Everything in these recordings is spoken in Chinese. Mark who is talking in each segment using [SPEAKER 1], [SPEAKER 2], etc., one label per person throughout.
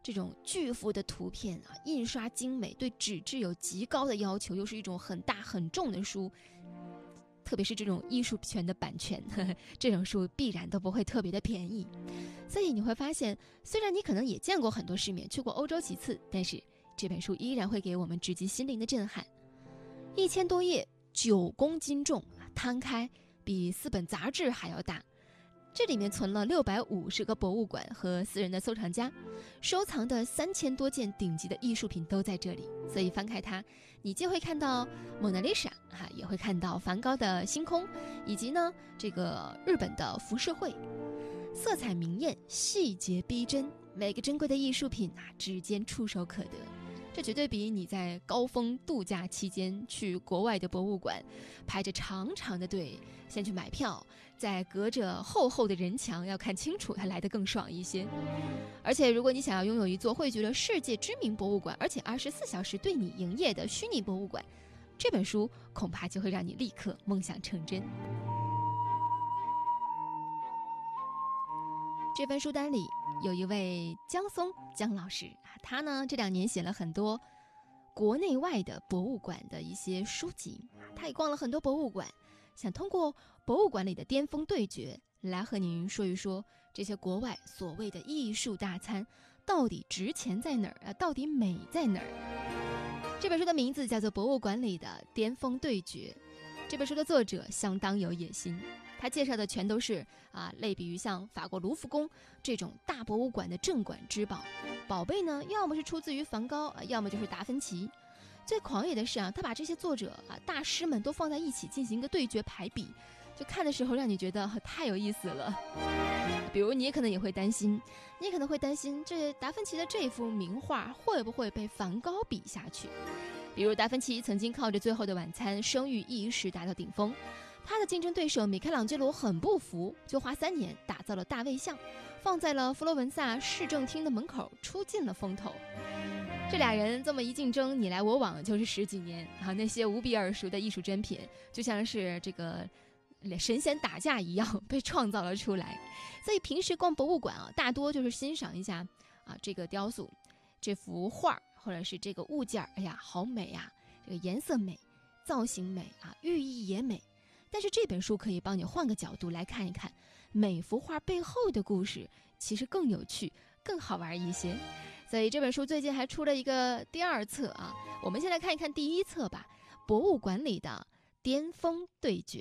[SPEAKER 1] 这种巨幅的图片啊，印刷精美，对纸质有极高的要求，又是一种很大很重的书，特别是这种艺术权的版权，这种书必然都不会特别的便宜。所以你会发现，虽然你可能也见过很多世面，去过欧洲几次，但是这本书依然会给我们直击心灵的震撼。1000多页，9公斤重，摊开比4本杂志还要大。这里面存了650个博物馆和私人的收藏家，收藏的3000多件顶级的艺术品都在这里。所以翻开它，你既会看到蒙娜丽莎也会看到梵高的星空，以及呢这个日本的浮世绘，色彩明艳，细节逼真，每个珍贵的艺术品指尖触手可得。这绝对比你在高峰度假期间去国外的博物馆，排着长长的队，先去买票，再隔着厚厚的人墙要看清楚，它来得更爽一些。而且如果你想要拥有一座汇聚了世界知名博物馆，而且24小时对你营业的虚拟博物馆，这本书恐怕就会让你立刻梦想成真。这份书单里有一位江松江老师，他呢这2年写了很多国内外的博物馆的一些书籍，他也逛了很多博物馆，想通过博物馆里的巅峰对决来和您说一说这些国外所谓的艺术大餐到底值钱在哪儿，到底美在哪儿。这本书的名字叫做《博物馆里的巅峰对决》，这本书的作者相当有野心，他介绍的全都是类比于像法国卢浮宫这种大博物馆的镇馆之宝，宝贝呢要么是出自于梵高要么就是达芬奇。最狂野的是他把这些作者大师们都放在一起进行一个对决排比，就看的时候让你觉得太有意思了。比如你可能会担心这达芬奇的这幅名画会不会被梵高比下去。比如达芬奇曾经靠着《最后的晚餐》声誉一时达到顶峰，他的竞争对手米开朗基罗很不服，就花3年打造了大卫像，放在了佛罗伦萨市政厅的门口，出尽了风头。这俩人这么一竞争，你来我往就是10几年那些无比耳熟的艺术珍品就像是这个神仙打架一样被创造了出来。所以平时逛博物馆大多就是欣赏一下这个雕塑，这幅画或者是这个物件，哎呀好美啊，这个颜色美，造型美寓意也美。但是这本书可以帮你换个角度来看一看，每幅画背后的故事其实更有趣更好玩一些。所以这本书最近还出了一个第2册我们先来看一看第1册吧，博物馆里的巅峰对决。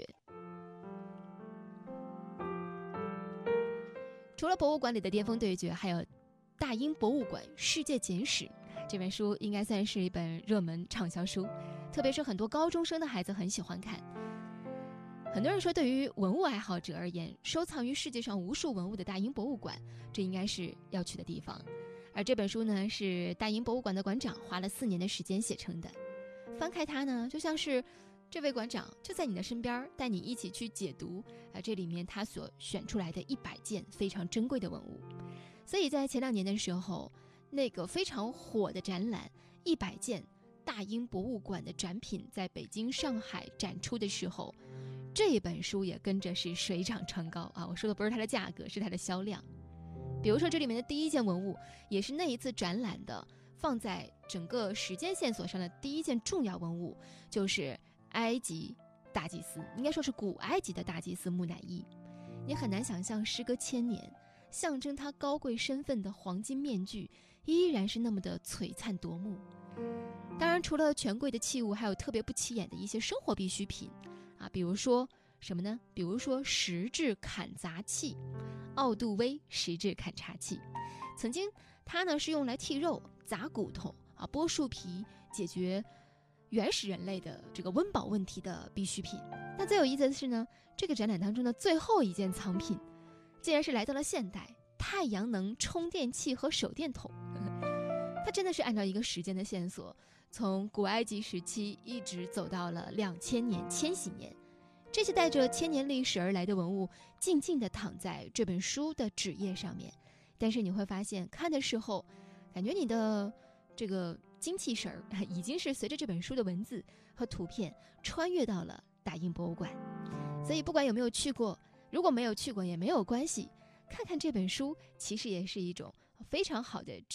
[SPEAKER 1] 除了博物馆里的巅峰对决，还有大英博物馆世界简史，这本书应该算是一本热门畅销书，特别是很多高中生的孩子很喜欢看。很多人说，对于文物爱好者而言，收藏于世界上无数文物的大英博物馆，这应该是要去的地方。而这本书呢，是大英博物馆的馆长花了4年的时间写成的。翻开它呢，就像是这位馆长就在你的身边，带你一起去解读这里面他所选出来的100件非常珍贵的文物。所以在前2年的时候，那个非常火的展览100件大英博物馆的展品在北京上海展出的时候，这本书也跟着是水涨船高我说的不是它的价格，是它的销量。比如说这里面的第1件文物，也是那一次展览的放在整个时间线索上的第1件重要文物，就是埃及大祭司，应该说是古埃及的大祭司木乃伊。你很难想象时隔1000年，象征他高贵身份的黄金面具依然是那么的璀璨夺目。当然除了权贵的器物，还有特别不起眼的一些生活必需品比如说什么呢？比如说石质砍砸器，奥杜威石质砍砸器，曾经它呢是用来剔肉、砸骨头剥树皮，解决原始人类的这个温饱问题的必需品。但最有意思的是呢，这个展览当中的最后一件藏品，竟然是来到了现代，太阳能充电器和手电筒。它真的是按照一个时间的线索，从古埃及时期一直走到了2000年、千禧年。这些带着1000年历史而来的文物，静静地躺在这本书的纸页上面。但是你会发现，看的时候，感觉你的这个精气神已经是随着这本书的文字和图片穿越到了大英博物馆。所以不管有没有去过，如果没有去过也没有关系，看看这本书，其实也是一种非常好的